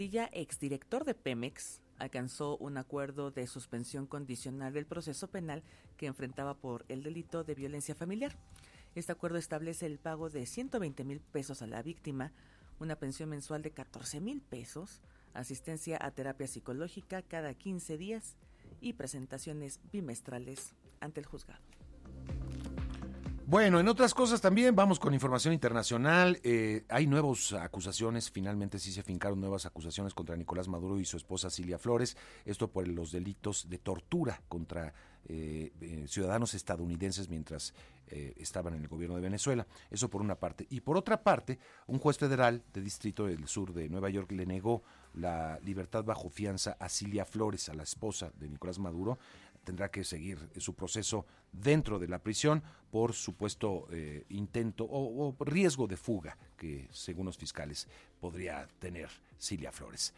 Exdirector de Pemex, alcanzó un acuerdo de suspensión condicional del proceso penal que enfrentaba por el delito de violencia familiar. Este acuerdo establece el pago de 120,000 pesos a la víctima, una pensión mensual de 14,000 pesos, asistencia a terapia psicológica cada 15 días y presentaciones bimestrales ante el juzgado. Bueno, en otras cosas también vamos con información internacional. Hay nuevas acusaciones, finalmente sí se fincaron nuevas acusaciones contra Nicolás Maduro y su esposa Cilia Flores, esto por los delitos de tortura contra ciudadanos estadounidenses mientras estaban en el gobierno de Venezuela. Eso por una parte. Y por otra parte, un juez federal de Distrito del Sur de Nueva York le negó la libertad bajo fianza a Cilia Flores, a la esposa de Nicolás Maduro. Tendrá que seguir su proceso dentro de la prisión por supuesto intento o riesgo de fuga que, según los fiscales, podría tener Cilia Flores.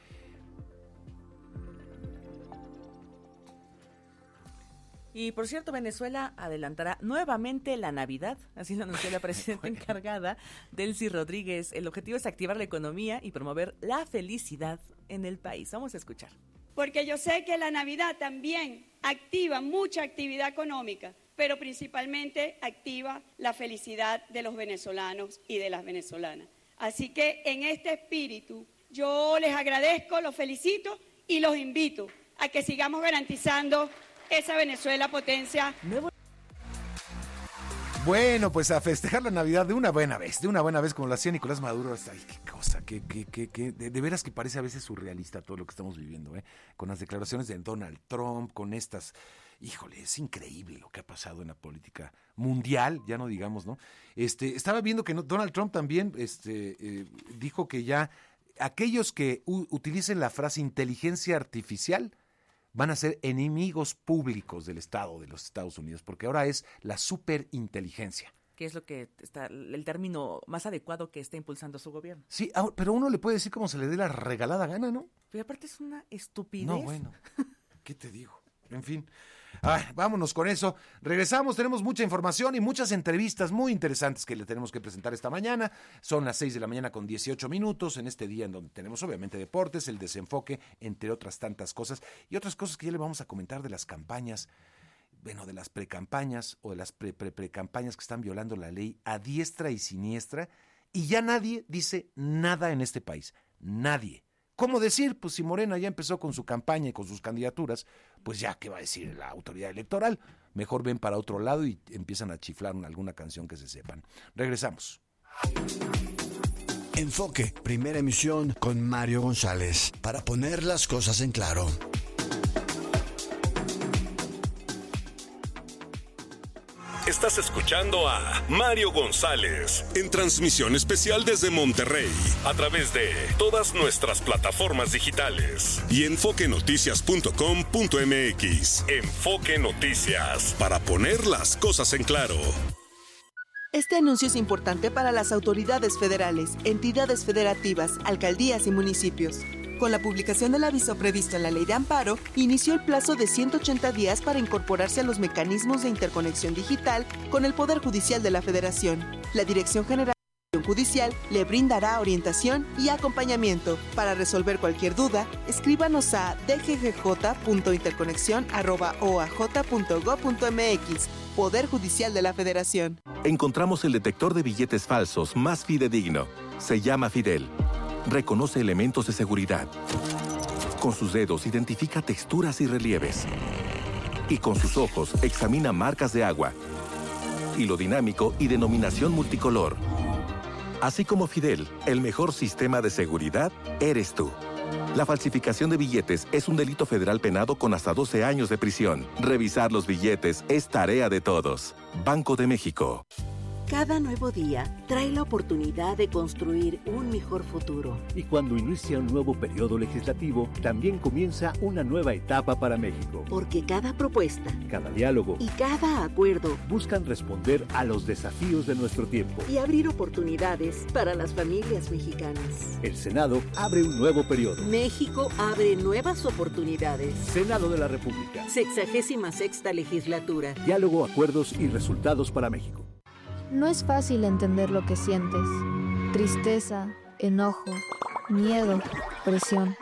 Y por cierto, Venezuela adelantará nuevamente la Navidad, así lo anunció la presidenta encargada, Delcy Rodríguez. El objetivo es activar la economía y promover la felicidad en el país. Vamos a escuchar. Porque yo sé que la Navidad también activa mucha actividad económica, pero principalmente activa la felicidad de los venezolanos y de las venezolanas. Así que en este espíritu yo les agradezco, los felicito y los invito a que sigamos garantizando esa Venezuela potencia. Bueno, pues a festejar la Navidad de una buena vez como lo hacía Nicolás Maduro. Ay, qué cosa, de veras que parece a veces surrealista todo lo que estamos viviendo, con las declaraciones de Donald Trump, con estas, híjole, es increíble lo que ha pasado en la política mundial, ya no digamos, ¿no? Estaba viendo que Donald Trump también dijo que ya aquellos que utilicen la frase inteligencia artificial van a ser enemigos públicos del Estado de los Estados Unidos, porque ahora es la superinteligencia. Que es lo que está el término más adecuado que está impulsando su gobierno. Sí, pero uno le puede decir como se le dé la regalada gana, ¿no? Pero aparte es una estupidez. No, bueno, ¿qué te digo? En fin, vámonos con eso. Regresamos, tenemos mucha información y muchas entrevistas muy interesantes que le tenemos que presentar esta mañana. Son las 6 de la mañana con 18 minutos en este día en donde tenemos obviamente deportes, el desenfoque, entre otras tantas cosas. Y otras cosas que ya le vamos a comentar de las campañas, bueno, de las precampañas o de las precampañas que están violando la ley a diestra y siniestra. Y ya nadie dice nada en este país, nadie. ¿Cómo decir? Pues si Morena ya empezó con su campaña y con sus candidaturas, pues ya, ¿qué va a decir la autoridad electoral? Mejor ven para otro lado y empiezan a chiflar alguna canción que se sepan. Regresamos. Enfoque, primera emisión con Mario González, para poner las cosas en claro. Estás escuchando a Mario González en transmisión especial desde Monterrey a través de todas nuestras plataformas digitales y enfoquenoticias.com.mx. Enfoque Noticias, para poner las cosas en claro. Este anuncio es importante para las autoridades federales, entidades federativas, alcaldías y municipios. Con la publicación del aviso previsto en la Ley de Amparo, inició el plazo de 180 días para incorporarse a los mecanismos de interconexión digital con el Poder Judicial de la Federación. La Dirección General de Judicial le brindará orientación y acompañamiento. Para resolver cualquier duda, escríbanos a dggj.interconexión@oaj.gov.mx. Poder Judicial de la Federación. Encontramos el detector de billetes falsos más fidedigno. Se llama Fidel. Reconoce elementos de seguridad. Con sus dedos identifica texturas y relieves. Y con sus ojos examina marcas de agua, hilo dinámico y denominación multicolor. Así como Fidel, el mejor sistema de seguridad eres tú. La falsificación de billetes es un delito federal penado con hasta 12 años de prisión. Revisar los billetes es tarea de todos. Banco de México. Cada nuevo día trae la oportunidad de construir un mejor futuro. Y cuando inicia un nuevo periodo legislativo, también comienza una nueva etapa para México. Porque cada propuesta, cada diálogo y cada acuerdo buscan responder a los desafíos de nuestro tiempo y abrir oportunidades para las familias mexicanas. El Senado abre un nuevo periodo. México abre nuevas oportunidades. Senado de la República. 66ª legislatura. Diálogo, acuerdos y resultados para México. No es fácil entender lo que sientes. Tristeza, enojo, miedo, presión.